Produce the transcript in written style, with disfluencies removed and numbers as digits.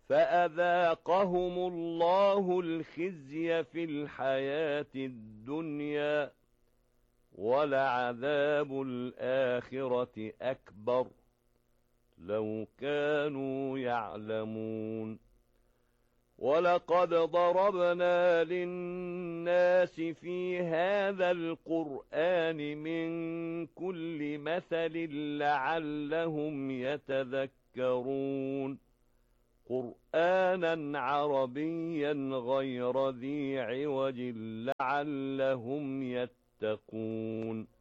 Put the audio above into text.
فأذاقهم الله الخزي في الحياة الدنيا ولعذاب الآخرة أكبر لو كانوا يعلمون ولقد ضربنا للناس في هذا القرآن من كل مثل لعلهم يتذكرون قرآنا عربيا غير ذي عوج لعلهم يتقون